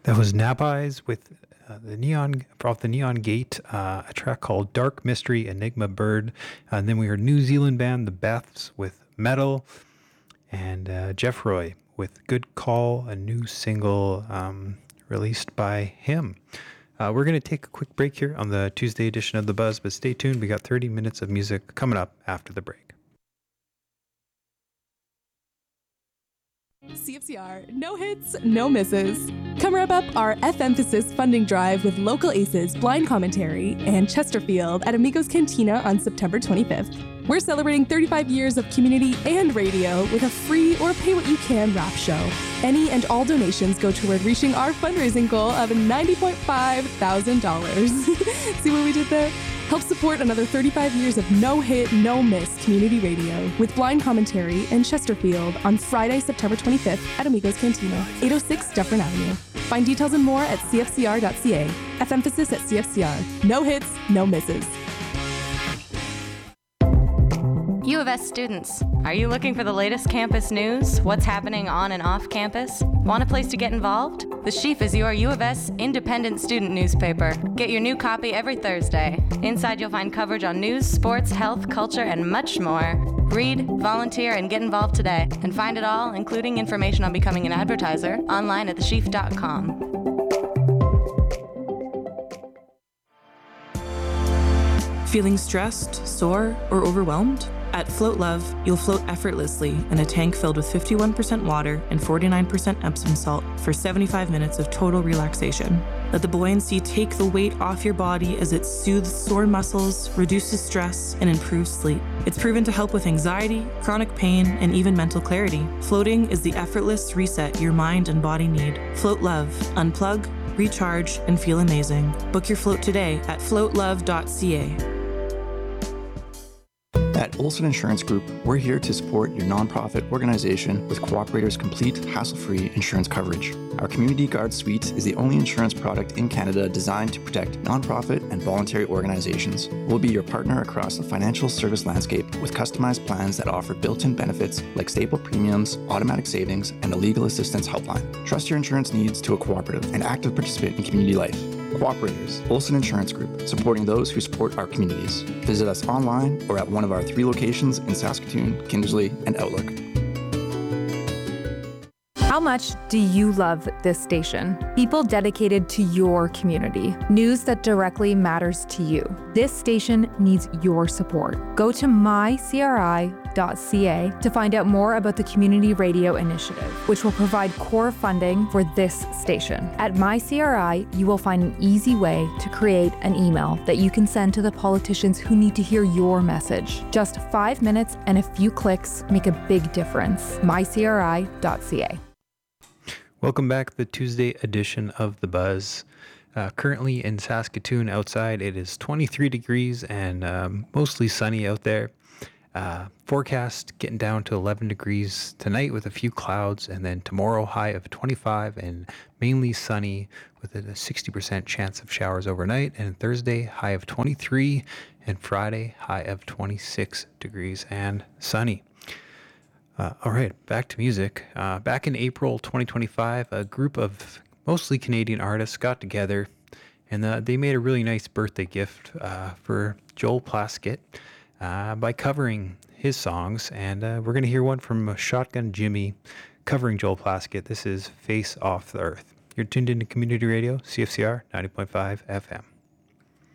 That was Nabis with the Neon Gate, a track called Dark Mystery Enigma Bird. And then we heard New Zealand band The Beths with Metal, and Jeff Roy with Good Call, a new single released by him. We're going to take a quick break here on the Tuesday edition of The Buzz, but stay tuned. We got 30 minutes of music coming up after the break. CFCR, no hits, no misses. Come wrap up our F-Emphasis funding drive with local aces, blind commentary, and Chesterfield at Amigos Cantina on September 25th. We're celebrating 35 years of community and radio with a free or pay-what-you-can rap show. Any and all donations go toward reaching our fundraising goal of $90.5 thousand. See what we did there? Help support another 35 years of no-hit, no-miss community radio with blind commentary and Chesterfield on Friday, September 25th at Amigos Cantina, 806 Dufferin Avenue. Find details and more at cfcr.ca. F-Emphasis at CFCR. No hits, no misses. U of S students, are you looking for the latest campus news? What's happening on and off campus? Want a place to get involved? The Sheaf is your U of S independent student newspaper. Get your new copy every Thursday. Inside you'll find coverage on news, sports, health, culture, and much more. Read, volunteer, and get involved today. And find it all, including information on becoming an advertiser, online at thesheaf.com. Feeling stressed, sore, or overwhelmed? At Float Love, you'll float effortlessly in a tank filled with 51% water and 49% Epsom salt for 75 minutes of total relaxation. Let the buoyancy take the weight off your body as it soothes sore muscles, reduces stress, and improves sleep. It's proven to help with anxiety, chronic pain, and even mental clarity. Floating is the effortless reset your mind and body need. Float Love. Unplug, recharge, and feel amazing. Book your float today at floatlove.ca. At Olson Insurance Group, we're here to support your nonprofit organization with Cooperator's complete, hassle-free insurance coverage. Our Community Guard Suite is the only insurance product in Canada designed to protect nonprofit and voluntary organizations. We'll be your partner across the financial service landscape with customized plans that offer built-in benefits like stable premiums, automatic savings, and a legal assistance helpline. Trust your insurance needs to a cooperative and active participant in community life. Cooperators, Olson Insurance Group, supporting those who support our communities. Visit us online or at one of our 3 locations in Saskatoon, Kindersley, and Outlook. How much do you love this station? People dedicated to your community. News that directly matters to you. This station needs your support. Go to mycri.ca to find out more about the Community Radio Initiative, which will provide core funding for this station. At MyCRI, you will find an easy way to create an email that you can send to the politicians who need to hear your message. Just 5 minutes and a few clicks make a big difference. mycri.ca. Welcome back to the Tuesday edition of The Buzz. Currently in Saskatoon outside, it is 23 degrees and mostly sunny out there. Forecast getting down to 11 degrees tonight with a few clouds, and then tomorrow high of 25 and mainly sunny with a 60% chance of showers overnight, and Thursday high of 23 and Friday high of 26 degrees and sunny. All right, back to music. Back in April 2025, a group of mostly Canadian artists got together, and they made a really nice birthday gift for Joel Plaskett by covering his songs. And we're going to hear one from Shotgun Jimmy covering Joel Plaskett. This is Face Off the Earth. You're tuned into Community Radio, CFCR 90.5 FM.